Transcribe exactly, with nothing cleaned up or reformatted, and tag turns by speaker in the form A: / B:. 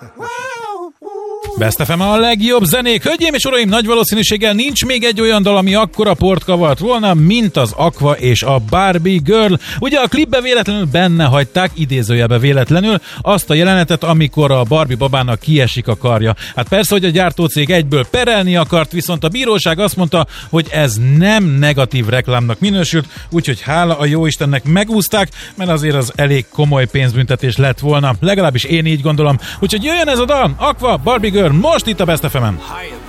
A: Best ef em a legjobb zenék. Hölgyeim és uraim, nagy valószínűséggel nincs még egy olyan dal, ami akkora port kavart volna, mint az Aqua és a Barbie Girl. Ugye a klipbe véletlenül benne hagyták, idézőjelbe véletlenül, azt a jelenetet, amikor a Barbie babának kiesik a karja. Hát persze, hogy a gyártócég egyből perelni akart, viszont a bíróság azt mondta, hogy ez nem negatív reklámnak minősült, úgyhogy hála a jóistennek megúzták, mert azért az elég komoly pénzbüntetés lett volna. Legalábbis én így gondolom. Úgyhogy jöjjön ez a dal, Aqua, Barbie Girl, most itt a Best ef emen.